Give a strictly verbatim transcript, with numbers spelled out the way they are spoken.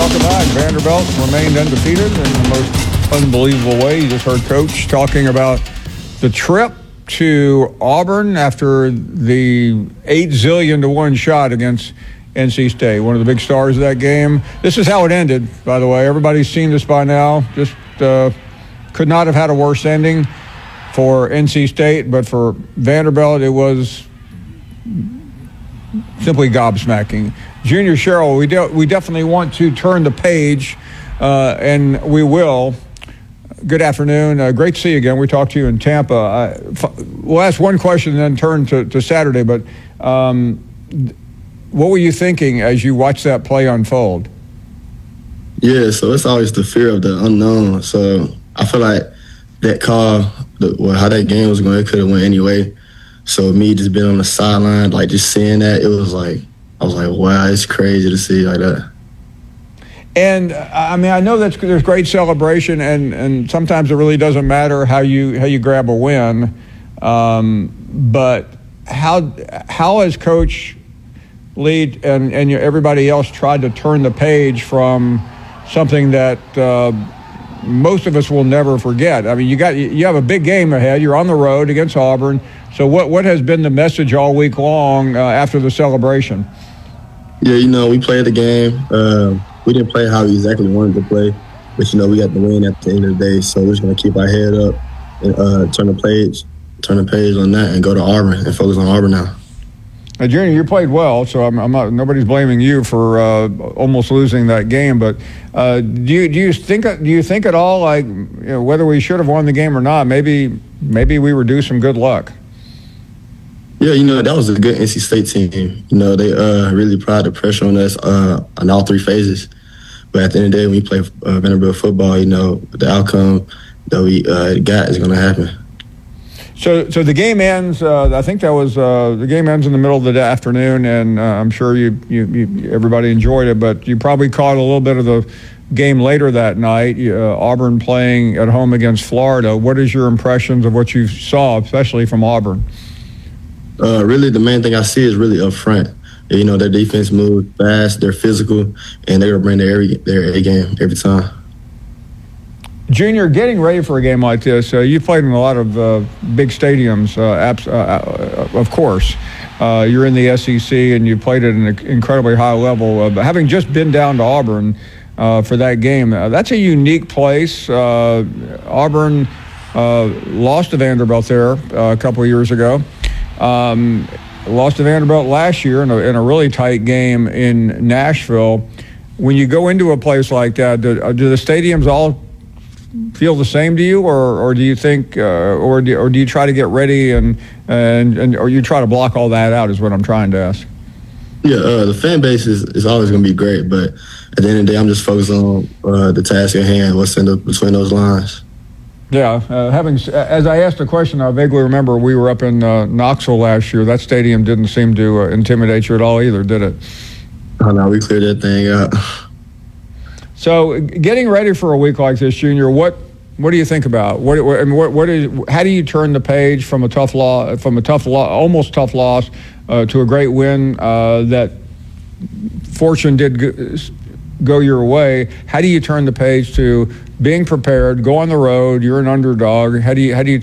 welcome back. Vanderbilt remained undefeated in the most unbelievable way. You just heard Coach talking about the trip to Auburn after the eight zillion to one shot against N C State, one of the big stars of that game. This is how it ended, by the way. Everybody's seen this by now. Just uh, could not have had a worse ending for N C State, but for Vanderbilt, it was simply gobsmacking. Junior Sherrill, we de- we definitely want to turn the page, uh, and we will. Good afternoon. Uh, great to see you again. We talked to you in Tampa. I, f- we'll ask one question and then turn to, to Saturday, but um, what were you thinking as you watched that play unfold? Yeah, so it's always the fear of the unknown. So I feel like that call, the, well, how that game was going, it could have went anyway. So me just being on the sideline, like just seeing that, it was like, I was like, wow, it's crazy to see like that. And I mean, I know that there's great celebration, and, and sometimes it really doesn't matter how you how you grab a win. Um, but how how has Coach Lee and and everybody else tried to turn the page from something that uh, most of us will never forget? I mean, you got you have a big game ahead. You're on the road against Auburn. So what what has been the message all week long uh, after the celebration? Yeah, you know, we played the game. Uh, we didn't play how we exactly wanted to play, but, you know, we got the win at the end of the day. So we're just going to keep our head up and uh, turn the page, turn the page on that and go to Auburn and focus on Auburn now. Now, Junior, you played well, so I'm, I'm not. Nobody's blaming you for uh, almost losing that game. But uh, do you do you think do you think at all, like, you know, whether we should have won the game or not? Maybe maybe we were due some good luck. Yeah, you know, that was a good N C State team. You know, they uh, really applied the pressure on us uh, on all three phases. But at the end of the day, when we play uh, Vanderbilt football, you know, the outcome that we uh, got is going to happen. So, so the game ends. Uh, I think that was uh, the game ends in the middle of the afternoon, and uh, I'm sure you, you, you, everybody enjoyed it. But you probably caught a little bit of the game later that night. Uh, Auburn playing at home against Florida. What is your impressions of what you saw, especially from Auburn? Uh, really, the main thing I see is really up front. You know, their defense moves fast, they're physical, and they're going to bring their, every, their A game every time. Junior, getting ready for a game like this, uh, you've played in a lot of uh, big stadiums, uh, abs- uh, uh, of course. Uh, you're in the S E C, and you played at an incredibly high level. Uh, but having just been down to Auburn uh, for that game, uh, that's a unique place. Uh, Auburn uh, lost to Vanderbilt there uh, a couple of years ago. Um, lost to Vanderbilt last year in a, in a really tight game in Nashville. When you go into a place like that, do, do the stadiums all feel the same to you, or, or do you think, uh, or do, or do you try to get ready and and and or you try to block all that out? Is what I'm trying to ask. Yeah, uh, the fan base is, is always going to be great, but at the end of the day, I'm just focused on uh, the task at hand, what's in the, between those lines. Yeah, uh, having as I asked the question, I vaguely remember we were up in uh, Knoxville last year. That stadium didn't seem to uh, intimidate you at all either, did it? Oh, no, we cleared that thing out. So, getting ready for a week like this, Junior, what what do you think about? What what what, what is? How do you turn the page from a tough law, from a tough law, almost tough loss, uh, to a great win uh, that fortune did go, go your way? How do you turn the page to being prepared, go on the road? You're an underdog. How do you how do you